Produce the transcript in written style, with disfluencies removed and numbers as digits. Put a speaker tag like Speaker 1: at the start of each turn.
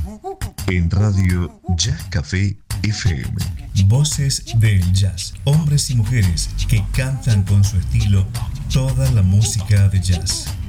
Speaker 1: En Radio Jazz Café FM.
Speaker 2: Voces del jazz. Hombres y mujeres que cantan con su estilo toda la música de jazz.